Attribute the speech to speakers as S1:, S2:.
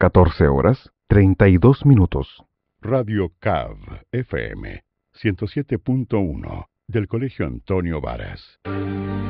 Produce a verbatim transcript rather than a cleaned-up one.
S1: catorce horas, treinta y dos minutos.
S2: Radio C A V F M ciento siete punto uno del Colegio Antonio Varas.